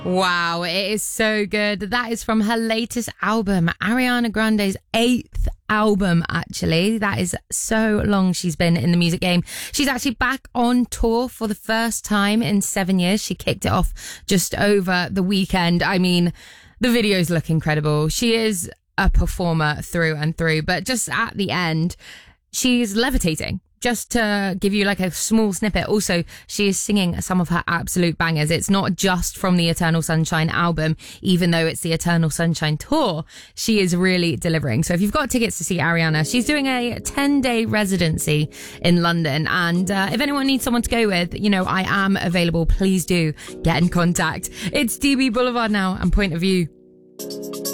Wow, it is so good. That is from her latest album, Ariana Grande's 8th album, actually. That is so long she's been in the music game. She's actually back on tour for the first time in 7 years. She kicked it off just over the weekend. I mean, the videos look incredible. She is a performer through and through, but just at the end, she's levitating. Just to give you like a small snippet, also, she is singing some of her absolute bangers. It's not just from the Eternal Sunshine album, even though it's the Eternal Sunshine tour. She is really delivering. So if you've got tickets to see Ariana, she's doing a 10-day residency in London. And if anyone needs someone to go with, you know, I am available. Please do get in contact. It's DB Boulevard now and Point of View.